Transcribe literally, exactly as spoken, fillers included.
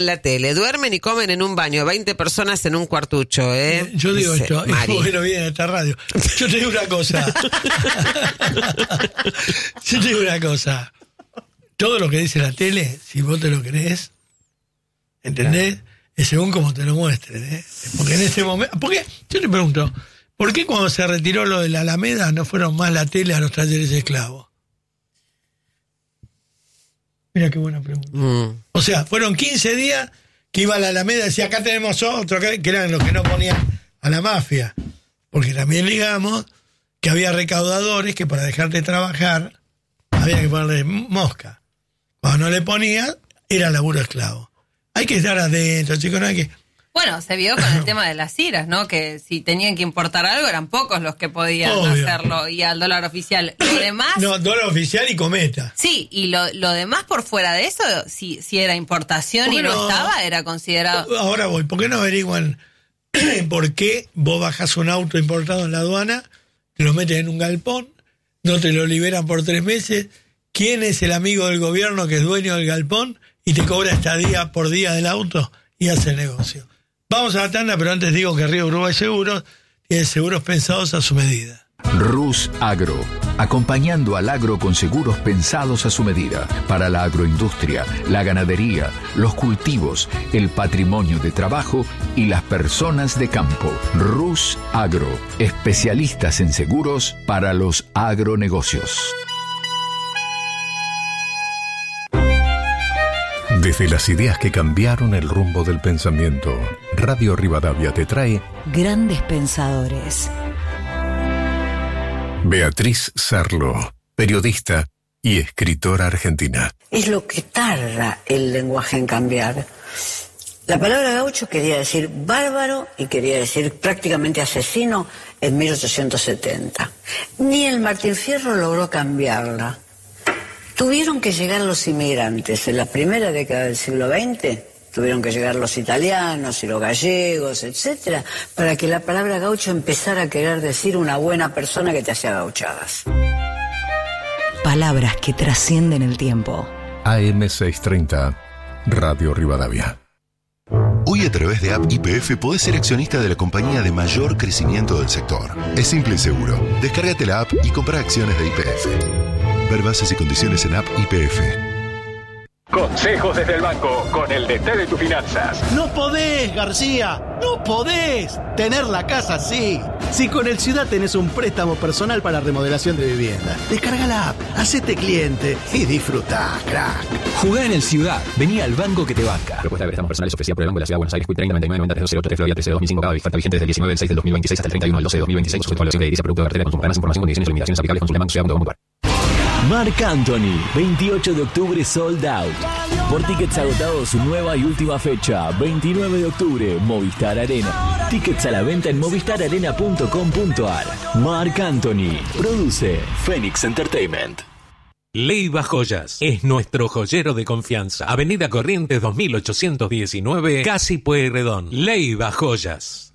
la tele, duermen y comen en un baño, veinte personas en un cuartucho, ¿eh? Yo digo Dice esto, Mari. es bueno, viene esta radio. Yo te digo una cosa. Yo te digo una cosa. Todo lo que dice la tele, si vos te lo crees, ¿entendés? Claro. Es según como te lo muestren, ¿eh? Porque en este momento... Porque yo te pregunto, ¿por qué cuando se retiró lo de la Alameda no fueron más la tele a los talleres esclavos? Mira qué buena pregunta. Mm. O sea, fueron quince días que iba a la Alameda y decía, acá tenemos otro, que eran los que no ponían a la mafia. Porque también digamos que había recaudadores que para dejarte trabajar había que ponerle mosca. Cuando no le ponías, era laburo esclavo. Hay que estar adentro, chicos, no hay que... Bueno, se vio con el tema de las ciras, ¿no? Que si tenían que importar algo, eran pocos los que podían Obvio. hacerlo, y al dólar oficial. Lo demás... No, dólar oficial y cometa. Sí, y lo, lo demás por fuera de eso, si, si era importación y no, no estaba, era considerado... Ahora voy, ¿por qué no averiguan por qué vos bajás un auto importado en la aduana, te lo metes en un galpón, no te lo liberan por tres meses, quién es el amigo del gobierno que es dueño del galpón y te cobra estadía por día del auto y hace el negocio? Vamos a la tanda, pero antes digo que Río Uruguay Seguros tiene seguros pensados a su medida. Rus Agro, acompañando al agro con seguros pensados a su medida, para la agroindustria, la ganadería, los cultivos, el patrimonio de trabajo y las personas de campo. Rus Agro, especialistas en seguros para los agronegocios. Desde las ideas que cambiaron el rumbo del pensamiento, Radio Rivadavia te trae Grandes Pensadores. Beatriz Sarlo, periodista y escritora argentina. Es lo que tarda el lenguaje en cambiar. La palabra gaucho quería decir bárbaro y quería decir prácticamente asesino en mil ochocientos setenta. Ni el Martín Fierro logró cambiarla. Tuvieron que llegar los inmigrantes en la primera década del siglo veinte, tuvieron que llegar los italianos y los gallegos, etcétera, para que la palabra gaucho empezara a querer decir una buena persona que te hacía gauchadas. Palabras que trascienden el tiempo. A M seiscientos treinta, Radio Rivadavia. Hoy a través de App Y P F podés ser accionista de la compañía de mayor crecimiento del sector. Es simple y seguro. Descárgate la app y compra acciones de Y P F. Ver bases y condiciones en App Y P F. Consejos desde el banco con el D T de tus finanzas. No podés, García, no podés tener la casa así. Si con el Ciudad tenés un préstamo personal para remodelación de vivienda, descarga la app, hacete cliente y disfrutá, crack. Jugá en el Ciudad, vení al banco que te banca. Propuesta de préstamos personales ofrecida por el Banco de la Ciudad de Buenos Aires, treinta noventa y nueve noventa trece cero ocho, Florida trece de dos mil cinco, cada oferta vigente desde el diecinueve del seis del dos mil veintiséis hasta el treinta y uno del doce de dos mil veintiséis, sujeto a evaluación crediticia, producto de cartera de consumo. Para más información, condiciones y limitaciones aplicables, consulta banco ciudad punto com punto a r. Marc Anthony, veintiocho de octubre sold out. Por tickets agotados, su nueva y última fecha, veintinueve de octubre, Movistar Arena. Tickets a la venta en movistar arena punto com punto a r. Marc Anthony, produce Phoenix Entertainment. Leiva Joyas es nuestro joyero de confianza. Avenida Corrientes dos mil ochocientos diecinueve, Casi Pueyrredón. Leiva Joyas.